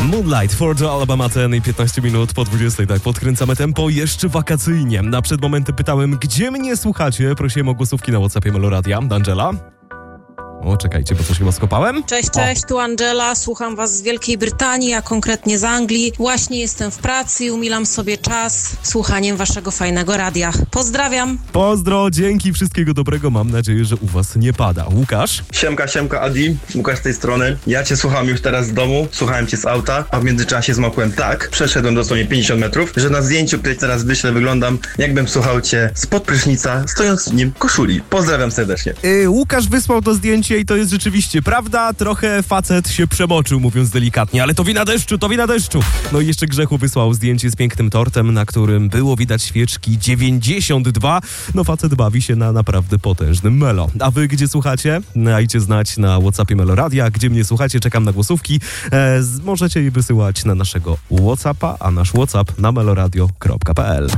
Moonlight for the Alabama 10 i 15 minut po 20. Tak, podkręcamy tempo jeszcze wakacyjnie. Na przed momentem pytałem, gdzie mnie słuchacie? Prosiłem o głosówki na WhatsAppie Meloradia. Angela? O, czekajcie, bo coś chyba skopałem. Cześć, tu Angela, słucham was z Wielkiej Brytanii, a konkretnie z Anglii. Właśnie jestem w pracy i umilam sobie czas słuchaniem waszego fajnego radia. Pozdrawiam. Pozdro, dzięki, wszystkiego dobrego, mam nadzieję, że u was nie pada. Łukasz? Siemka Adi, Łukasz z tej strony. Ja cię słucham już teraz z domu, słuchałem cię z auta, a w międzyczasie zmokłem tak, przeszedłem dosłownie 50 metrów, że na zdjęciu, które teraz wyślę, wyglądam, jakbym słuchał cię spod prysznica, stojąc w nim koszuli. Pozdrawiam serdecznie. Łukasz wysłał to zdjęcie i to jest rzeczywiście prawda, trochę facet się przemoczył, mówiąc delikatnie, ale to wina deszczu. No i jeszcze Grzechu wysłał zdjęcie z pięknym tortem, na którym było widać świeczki 92. No facet bawi się na naprawdę potężnym Melo. A wy gdzie słuchacie? Dajcie znać na WhatsAppie Meloradia, gdzie mnie słuchacie, czekam na głosówki. Możecie je wysyłać na naszego WhatsAppa, a nasz WhatsApp na meloradio.pl.